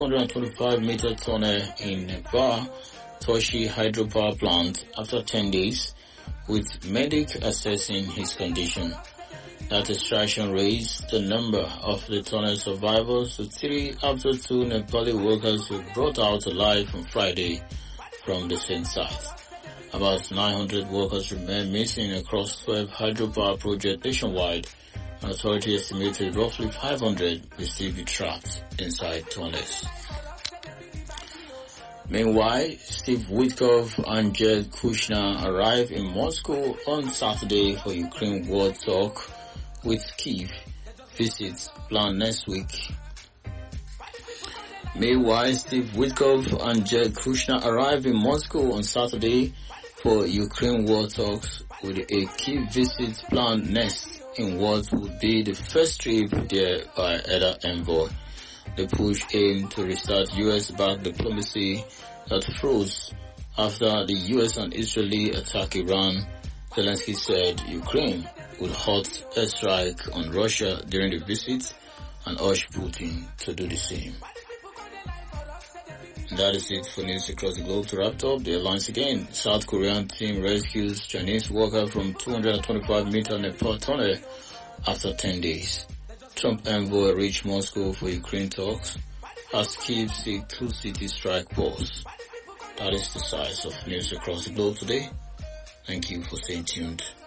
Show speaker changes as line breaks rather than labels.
225-meter tunnel in Nepal Toshi hydropower plant after 10 days, with medic assessing his condition. That extraction raised the number of the tunnel survivors to 3 after 2 Nepali workers were brought out alive on Friday from the same site. About 900 workers remain missing across 12 hydropower projects nationwide, and authorities estimated roughly 500 will still be trapped inside tunnels. Meanwhile, Steve Witkoff and Jared Kushner arrived in Moscow on Saturday for Ukraine war talk, with Kyiv visits planned next week. Meanwhile, Steve Witkoff and Jared Kushner arrived in Moscow on Saturday for Ukraine war talks, with a Kyiv visit planned next in what would be the first trip there by either envoy. The push aimed to restart US-backed diplomacy that froze after the US and Israeli attack Iran. Zelensky said Ukraine would halt airstrike on Russia during the visit and urged Putin to do the same. And that is it for news across the globe. To wrap up the headlines again, South Korean team rescues Chinese worker from 225-meter Nepal tunnel after 10 days. Trump envoy reached Moscow for Ukraine talks as Kyiv seek two-city strike pause. That is the size of news across the globe today. Thank you for staying tuned.